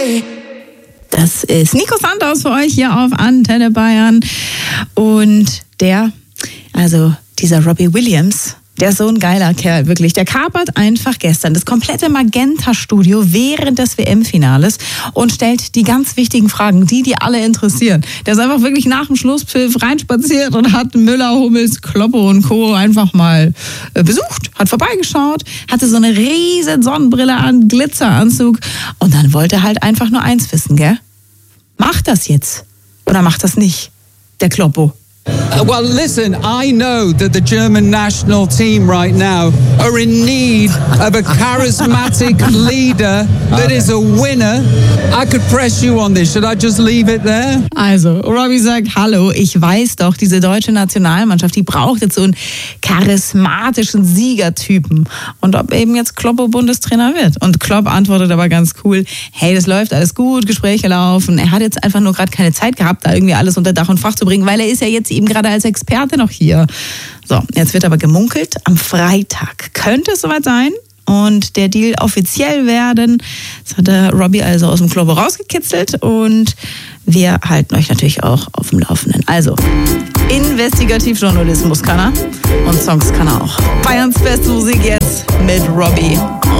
Das ist Nico Santos für euch hier auf Antenne Bayern. Und dieser Robbie Williams, der ist so ein geiler Kerl, wirklich. Der kapert einfach gestern das komplette Magenta-Studio während des WM-Finales und stellt die ganz wichtigen Fragen, die alle interessieren. Der ist einfach wirklich nach dem Schlusspfiff reinspaziert und hat Müller, Hummels, Kloppo und Co. einfach mal besucht, hat vorbeigeschaut, hatte so eine riesen Sonnenbrille an, Glitzeranzug und dann wollte er halt einfach nur eins wissen, gell? Macht das jetzt oder macht das nicht, der Kloppo? Well, listen, I know that the German national team right now are in need of a charismatic leader that is a winner. I could press you on this. Should I just leave it there? Also, Robbie sagt, hallo, ich weiß doch, diese deutsche Nationalmannschaft, die braucht jetzt so einen charismatischen Siegertypen. Und ob eben jetzt Kloppo Bundestrainer wird. Und Klopp antwortet aber ganz cool, hey, das läuft alles gut, Gespräche laufen. Er hat jetzt einfach nur gerade keine Zeit gehabt, da irgendwie alles unter Dach und Fach zu bringen, weil er ist ja jetzt eben gerade als Experte noch hier. So, jetzt wird aber gemunkelt, am Freitag könnte es soweit sein und der Deal offiziell werden. Das hat der Robbie also aus dem Kloppo rausgekitzelt und wir halten euch natürlich auch auf dem Laufenden. Also, Investigativjournalismus kann er und Songs kann er auch. Bayerns beste Musik jetzt mit Robbie.